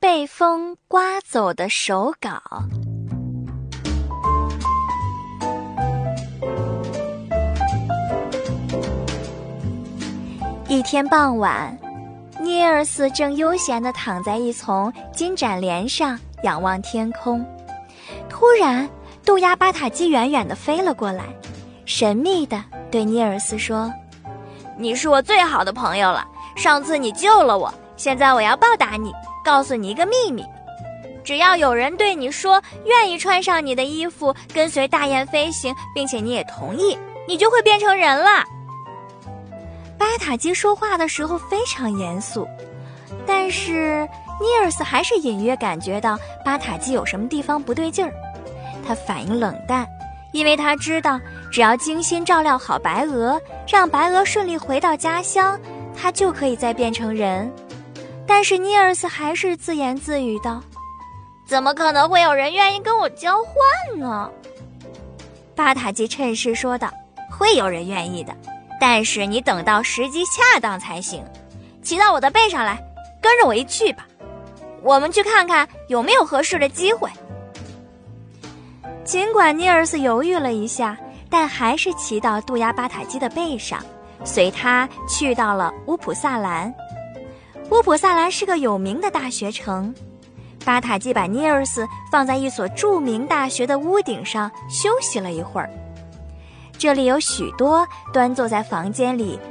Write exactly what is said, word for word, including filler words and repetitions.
被风刮走的手稿。一天傍晚，尼尔斯正悠闲地躺在一丛金盏莲上，仰望天空。突然，杜鸦巴塔基远远地飞了过来，神秘地对尼尔斯说：“ 你是我最好的朋友了，上次你救了我，现在我要报答你，告诉你一个秘密。只要有人对你说愿意穿上你的衣服，跟随大雁飞行，并且你也同意，你就会变成人了。” 巴塔基说话的时候非常严肃，但是尼尔斯还是隐约感觉到巴塔基有什么地方不对劲儿。他反应冷淡，因为他知道只要精心照料好白鹅，让白鹅顺利回到家乡，他就可以再变成人。但是尼尔斯还是自言自语道：“ 怎么可能会有人愿意跟我交换呢？” 巴塔基趁势说道：“ 会有人愿意的，但是你等到时机恰当才行。骑到我的背上来，跟着我一去吧，我们去看看有没有合适的机会。” 尽管尼尔斯犹豫了一下，但还是骑到杜鸦巴塔基的背上，随他去到了乌普萨兰。乌普萨兰是个有名的大学城，巴塔基把尼尔斯放在一所著名大学的屋顶上休息了一会儿。这里有许多端坐在房间里